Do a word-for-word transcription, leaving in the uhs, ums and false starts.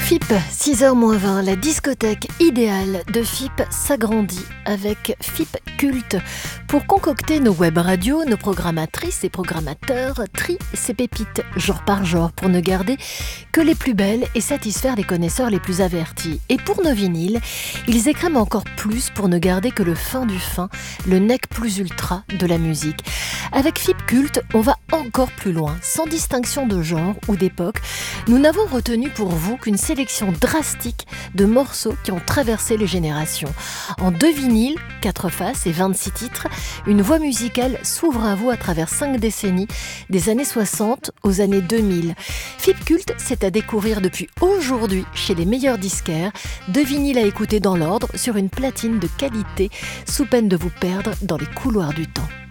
F I P, six heures moins vingt, la discothèque idéale de F I P s'agrandit avec F I P Culte. Pour concocter nos web radios, nos programmatrices et programmateurs trient ces pépites jour par jour pour ne garder que les plus belles et satisfaire les connaisseurs les plus avertis. Et pour nos vinyles, ils écrèment encore plus pour ne garder que le fin du fin, le nec plus ultra de la musique. Avec F I P Culte, on va encore plus loin, sans distinction de genre ou d'époque. Nous n'avons retenu pour vous qu'une sélection drastique de morceaux qui ont traversé les générations. En deux vinyles, quatre faces et vingt-six titres, une voie musicale s'ouvre à vous à travers cinq décennies, des années soixante aux années deux mille. F I P Culte, c'est à découvrir depuis aujourd'hui chez les meilleurs disquaires, deux vinyles à écouter dans l'ordre sur une platine de qualité, sous peine de vous perdre dans les couloirs du temps.